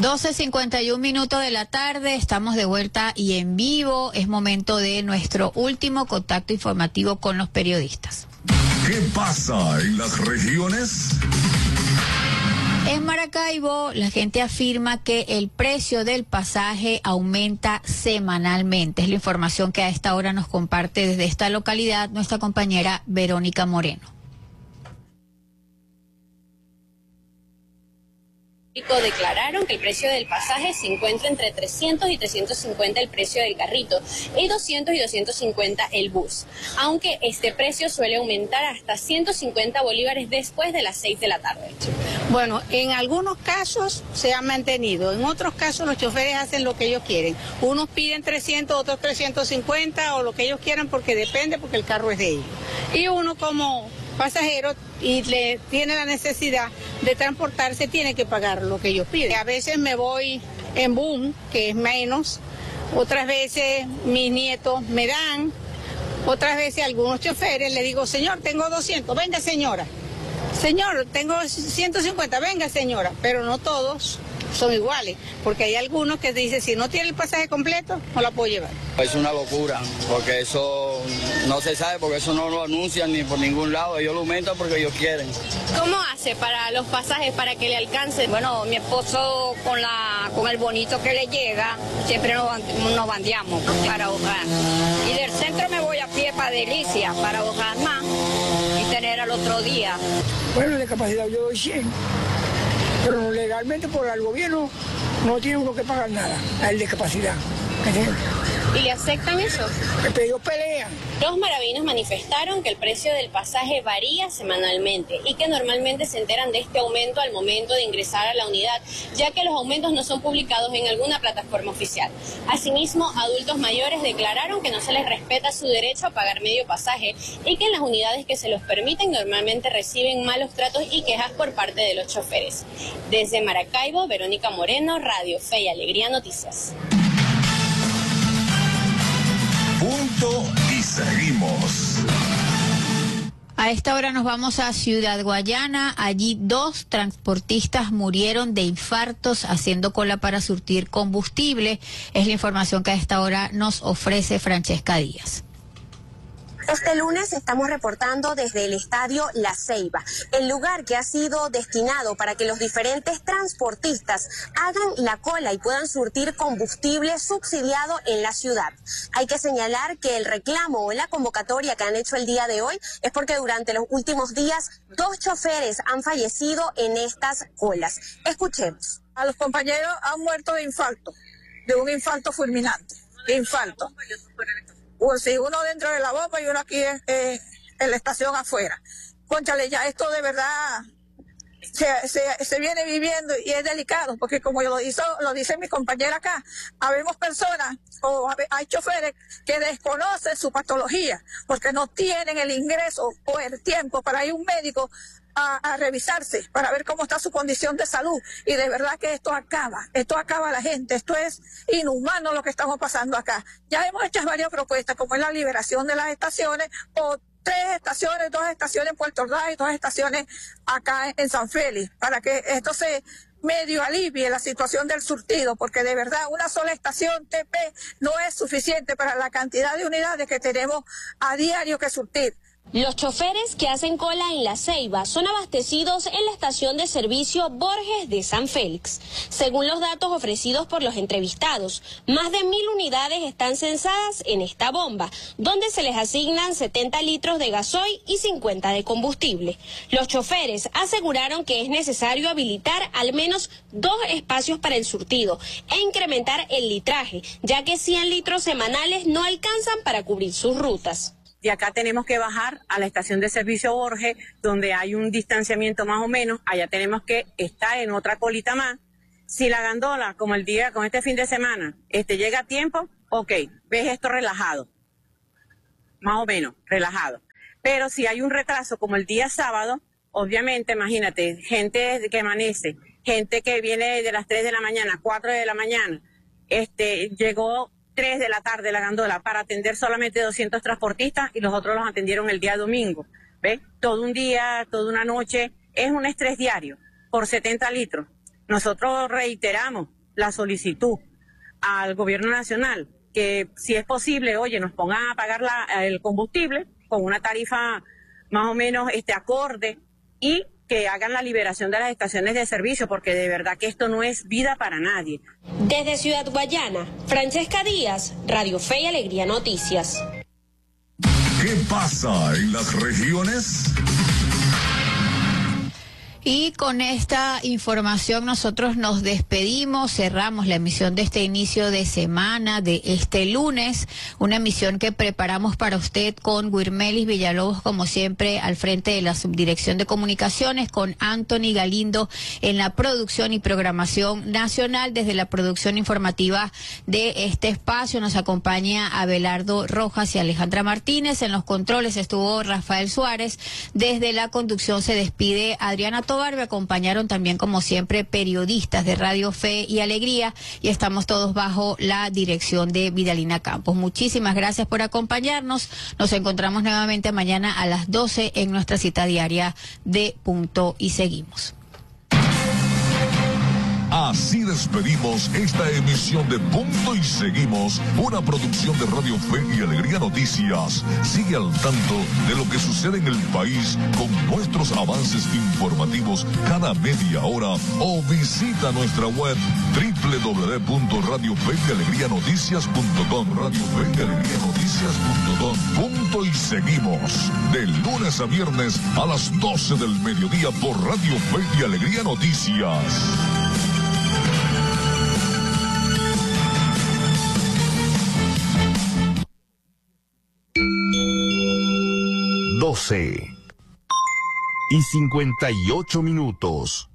12:51 de la tarde, estamos de vuelta y en vivo. Es momento de nuestro último contacto informativo con los periodistas. ¿Qué pasa en las regiones? En Maracaibo, la gente afirma que el precio del pasaje aumenta semanalmente. Es la información que a esta hora nos comparte desde esta localidad nuestra compañera Verónica Moreno. Declararon que el precio del pasaje se encuentra entre 300 y 350 el precio del carrito y 200 y 250 el bus, aunque este precio suele aumentar hasta 150 bolívares después de las 6 de la tarde. Bueno, en algunos casos se ha mantenido, en otros casos los choferes hacen lo que ellos quieren. Unos piden 300, otros 350 o lo que ellos quieran porque depende, porque el carro es de ellos. Y uno como pasajero y le tiene la necesidad de transportarse, tiene que pagar lo que ellos piden. A veces me voy en boom, que es menos, otras veces mis nietos me dan, otras veces algunos choferes le digo, señor, tengo 200, venga señora, señor, tengo 150, venga señora, pero no todos son iguales, porque hay algunos que dicen, si no tiene el pasaje completo, no la puedo llevar. Es una locura, porque eso no se sabe, porque eso no lo anuncian ni por ningún lado, ellos lo aumentan porque ellos quieren. ¿Cómo hace para los pasajes, para que le alcance? Bueno, mi esposo con el bonito que le llega, siempre nos bandeamos para ahorrar. Y del centro me voy a pie para Delicia, para ahorrar más y tener al otro día. Bueno, de capacidad yo doy 100. Pero legalmente por el gobierno no tiene uno que pagar nada, a el de capacidad. ¿Y le aceptan eso? Ellos pelean. Los maravinos manifestaron que el precio del pasaje varía semanalmente y que normalmente se enteran de este aumento al momento de ingresar a la unidad, ya que los aumentos no son publicados en alguna plataforma oficial. Asimismo, adultos mayores declararon que no se les respeta su derecho a pagar medio pasaje y que en las unidades que se los permiten normalmente reciben malos tratos y quejas por parte de los choferes. Desde Maracaibo, Verónica Moreno, Radio Fe y Alegría Noticias. Punto y seguimos. A esta hora nos vamos a Ciudad Guayana. Allí 2 transportistas murieron de infartos haciendo cola para surtir combustible. Es la información que a esta hora nos ofrece Francesca Díaz. Este lunes estamos reportando desde el estadio La Ceiba, el lugar que ha sido destinado para que los diferentes transportistas hagan la cola y puedan surtir combustible subsidiado en la ciudad. Hay que señalar que el reclamo o la convocatoria que han hecho el día de hoy es porque durante los últimos días 2 choferes han fallecido en estas colas. Escuchemos. A los compañeros han muerto de infarto, de un infarto fulminante, infarto. Pues sí, uno dentro de la bomba y uno aquí en la estación afuera. Cónchale, ya esto de verdad se viene viviendo y es delicado, porque como lo dice mi compañera acá, habemos personas o hay choferes que desconocen su patología, porque no tienen el ingreso o el tiempo para ir a un médico a revisarse, para ver cómo está su condición de salud. Y de verdad que esto acaba a la gente, esto es inhumano lo que estamos pasando acá. Ya hemos hecho varias propuestas, como es la liberación de las estaciones, o 3 estaciones, 2 estaciones en Puerto Ordaz y 2 estaciones acá en San Félix, para que esto se medio alivie la situación del surtido, porque de verdad una sola estación TP no es suficiente para la cantidad de unidades que tenemos a diario que surtir. Los choferes que hacen cola en La Ceiba son abastecidos en la estación de servicio Borges de San Félix. Según los datos ofrecidos por los entrevistados, más de 1.000 unidades están censadas en esta bomba, donde se les asignan 70 litros de gasoil y 50 de combustible. Los choferes aseguraron que es necesario habilitar al menos 2 espacios para el surtido e incrementar el litraje, ya que 100 litros semanales no alcanzan para cubrir sus rutas. De acá tenemos que bajar a la estación de servicio Borges, donde hay un distanciamiento más o menos. Allá tenemos que estar en otra colita más. Si la gandola, como este fin de semana, llega a tiempo, ok, ves esto relajado, más o menos relajado. Pero si hay un retraso como el día sábado, obviamente, imagínate, gente que amanece, gente que viene de las 3 de la mañana, 4 de la mañana, llegó 3 de la tarde la gandola para atender solamente 200 transportistas y los otros los atendieron el día domingo. ¿Ves? Todo un día, toda una noche, es un estrés diario por 70 litros. Nosotros reiteramos la solicitud al gobierno nacional que si es posible, oye, nos pongan a pagar el combustible con una tarifa más o menos acorde y que hagan la liberación de las estaciones de servicio, porque de verdad que esto no es vida para nadie. Desde Ciudad Guayana, Francesca Díaz, Radio Fe y Alegría Noticias. ¿Qué pasa en las regiones? Y con esta información nosotros nos despedimos, cerramos la emisión de este inicio de semana, de este lunes, una emisión que preparamos para usted con Guirmelis Villalobos, como siempre, al frente de la Subdirección de Comunicaciones, con Anthony Galindo en la producción y programación nacional. Desde la producción informativa de este espacio nos acompaña Abelardo Rojas y Alejandra Martínez. En los controles estuvo Rafael Suárez. Desde la conducción se despide Adriana Tobar. Me acompañaron también, como siempre, periodistas de Radio Fe y Alegría, y estamos todos bajo la dirección de Vidalina Campos. Muchísimas gracias por acompañarnos. Nos encontramos nuevamente mañana a las 12 en nuestra cita diaria de Punto y Seguimos. Así despedimos esta emisión de Punto y Seguimos, una producción de Radio Fe y Alegría Noticias. Sigue al tanto de lo que sucede en el país con nuestros avances informativos cada media hora o visita nuestra web www.radiofeyalegrianoticias.com. radiofeyalegrianoticias.com. Punto y Seguimos, de lunes a viernes a las 12 del mediodía por Radio Fe y Alegría Noticias. y 58 minutos.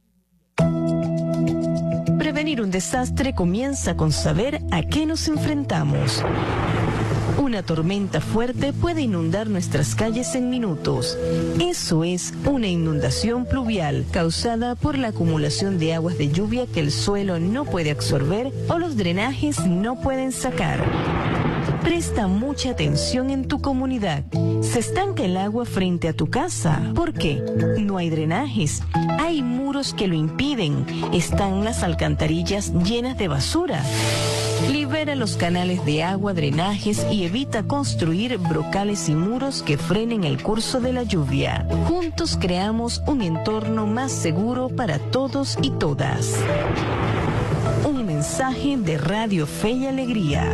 Prevenir un desastre comienza con saber a qué nos enfrentamos. Una tormenta fuerte puede inundar nuestras calles en minutos. Eso es una inundación pluvial causada por la acumulación de aguas de lluvia que el suelo no puede absorber o los drenajes no pueden sacar. Presta mucha atención en tu comunidad. Se estanca el agua frente a tu casa. ¿Por qué? No hay drenajes. Hay muros que lo impiden. Están las alcantarillas llenas de basura. Libera los canales de agua, drenajes y evita construir brocales y muros que frenen el curso de la lluvia. Juntos creamos un entorno más seguro para todos y todas. Un mensaje de Radio Fe y Alegría.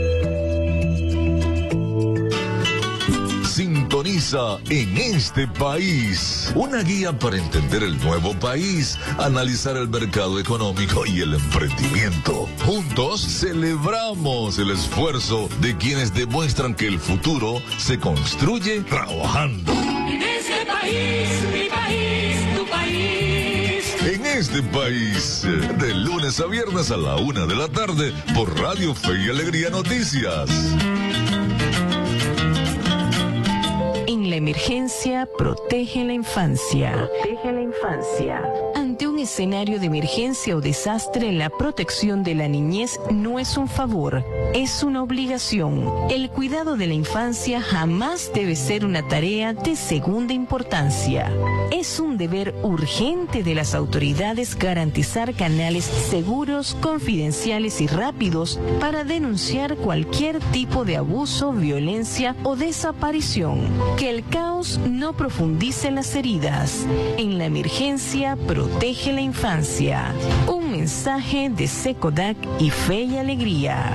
Sintoniza En Este País, una guía para entender el nuevo país, analizar el mercado económico y el emprendimiento. Juntos celebramos el esfuerzo de quienes demuestran que el futuro se construye trabajando. En este país, mi país, tu país. En Este País, de lunes a viernes a la 1 de la tarde por Radio Fe y Alegría Noticias. En la emergencia, protege la infancia. Protege la infancia. Ante un escenario de emergencia o desastre, la protección de la niñez no es un favor, es una obligación. El cuidado de la infancia jamás debe ser una tarea de segunda importancia. Es un deber urgente de las autoridades garantizar canales seguros, confidenciales y rápidos para denunciar cualquier tipo de abuso, violencia o desaparición. Que el caos no profundice las heridas. En la emergencia, protege la infancia. Un mensaje de Secodac y Fe y Alegría.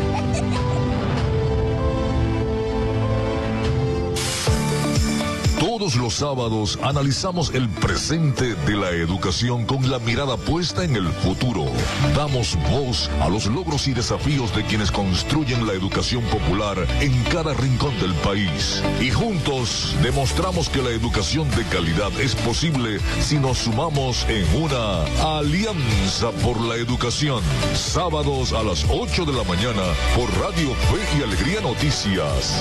Todos los sábados analizamos el presente de la educación con la mirada puesta en el futuro. Damos voz a los logros y desafíos de quienes construyen la educación popular en cada rincón del país. Y juntos demostramos que la educación de calidad es posible si nos sumamos en una alianza por la educación. Sábados a las 8 de la mañana por Radio Fe y Alegría Noticias.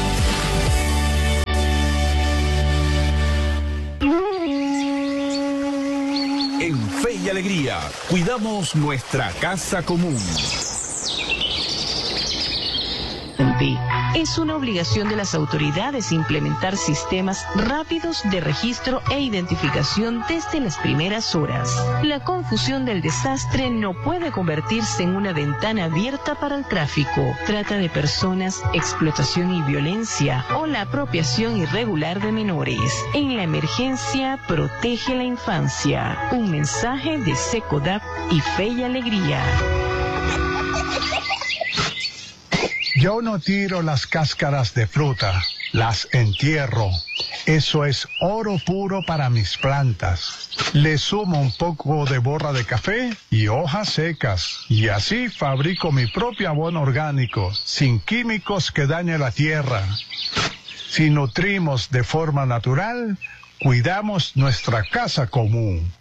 En Fe y Alegría, cuidamos nuestra casa común. Es una obligación de las autoridades implementar sistemas rápidos de registro e identificación desde las primeras horas. La confusión del desastre no puede convertirse en una ventana abierta para el tráfico. Trata de personas, explotación y violencia o la apropiación irregular de menores. En la emergencia, protege la infancia. Un mensaje de SECODAP y Fe y Alegría. Yo no tiro las cáscaras de fruta, las entierro. Eso es oro puro para mis plantas. Le sumo un poco de borra de café y hojas secas. Y así fabrico mi propio abono orgánico, sin químicos que dañen la tierra. Si nutrimos de forma natural, cuidamos nuestra casa común.